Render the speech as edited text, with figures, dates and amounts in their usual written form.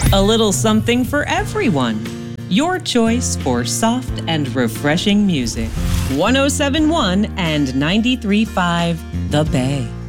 A little something for everyone. Your choice for soft and refreshing music. 107.1 and 93.5 The Bay.